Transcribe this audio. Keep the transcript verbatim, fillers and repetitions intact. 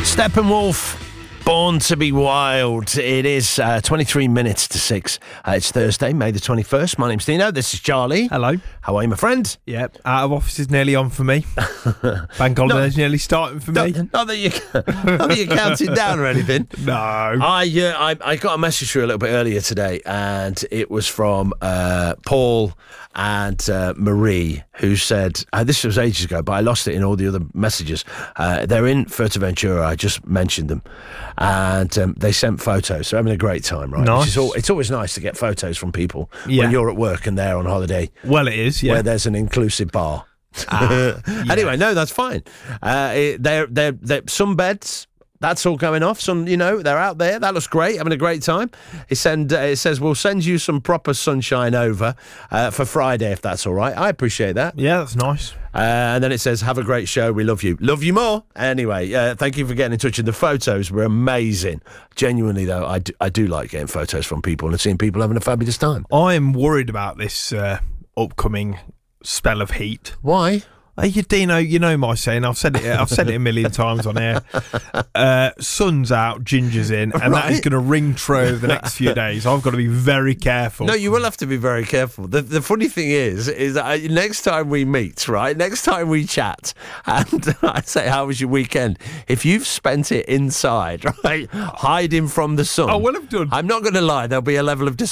Steppenwolf, Born to be Wild. It is uh, twenty-three minutes to six. Uh, it's Thursday, May the twenty-first. My name's Dino. This is Charlie. Hello. How are you, my friend? Yeah, out of office is nearly on for me. Bank holiday's nearly starting for me. Not, not that you, not that you're counting down or anything. No. I, uh, I I got a message through a little bit earlier today, and it was from uh, Paul and uh, Marie, who said, uh, this was ages ago, but I lost it in all the other messages. Uh, they're in Fuerteventura. I just mentioned them. And um, they sent photos. So having a great time, right? Nice. Which is all, it's always nice to get photos from people Yeah. when you're at work and they're on holiday. Well, it is, yeah. Where there's an inclusive bar. Ah, yeah. Anyway, no, that's fine. Uh, it, they're, they're, they're, some beds, that's all going off. Some, you know, they're out there. That looks great, having a great time. It, send, uh, it says, we'll send you some proper sunshine over uh, for Friday, if that's all right. I appreciate that. Yeah, that's nice. Uh, and then it says, have a great show. We love you. Love you more. Anyway, uh, thank you for getting in touch. And the photos were amazing. Genuinely, though, I do, I do like getting photos from people and seeing people having a fabulous time. I am worried about this uh, upcoming spell of heat. Why? Hey, you Dino, you know my saying. I've said it. I've said it a million times on air. Uh, sun's out, ginger's in, and Right. that is going to ring true over the next few days. I've got to be very careful. No, you will have to be very careful. The the funny thing is, is that I, next time we meet, right, next time we chat, and I say, how was your weekend? If you've spent it inside, right, hiding from the sun. I will have done. I'm not going to lie, there'll be a level of